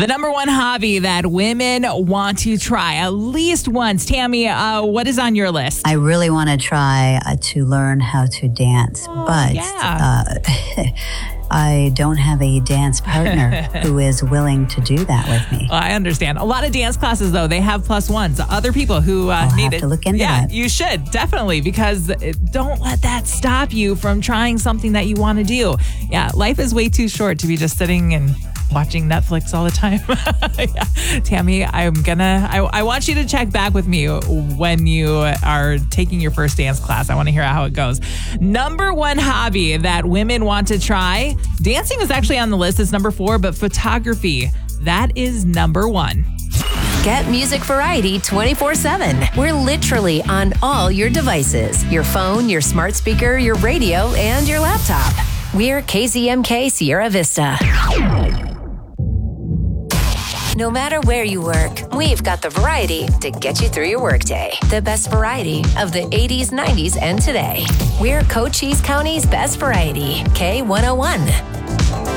The number one hobby that women want to try at least once. Tammy, what is on your list? I really want to try to learn how to dance, but I don't have a dance partner who is willing to do that with me. I understand. A lot of dance classes, though, they have +1s. Other people who need have it. to look into that. You should, definitely, because don't let that stop you from trying something that you want to do. Yeah, life is way too short to be just sitting and watching Netflix all the time. Tammy, I want you to check back with me when you are taking your first dance class. I want to hear how it goes. Number one hobby that women want to try. Dancing is actually on the list. It's number 4, but photography, that is number 1. Get music variety 24/7. We're literally on all your devices. Your phone, your smart speaker, your radio, and your laptop. We're KZMK Sierra Vista. No matter where you work, we've got the variety to get you through your workday. The best variety of the 80s, 90s, and today. We're Cochise County's best variety, K101.